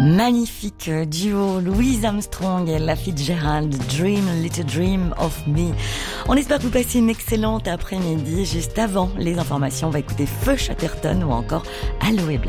Magnifique duo Louis Armstrong et Ella Fitzgerald, Dream a Little Dream of Me. On espère que vous passez une excellente après-midi. Juste avant les informations, on va écouter Feu Chatterton ou encore Aloe Blacc.